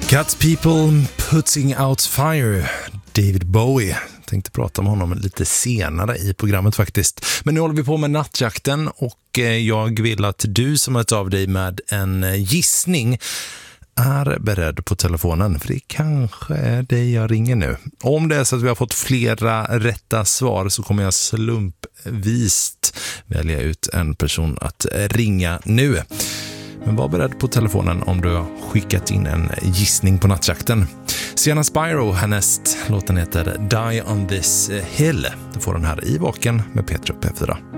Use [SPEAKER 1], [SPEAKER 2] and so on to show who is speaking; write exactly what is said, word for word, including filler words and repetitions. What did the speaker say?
[SPEAKER 1] Cat People Putting Out Fire, David Bowie. Tänkte prata med honom lite senare i programmet faktiskt. Men nu håller vi på med nattjakten och jag vill att du som har av dig med en gissning är beredd på telefonen, för det kanske är dig jag ringer nu. Om det är så att vi har fått flera rätta svar så kommer jag slumpvist välja ut en person att ringa nu. Men var beredd på telefonen om du har skickat in en gissning på nattjakten. Sienna Spyro härnäst. Låten heter Die on this hill. Du får den här i Vaken med Petra P fyra.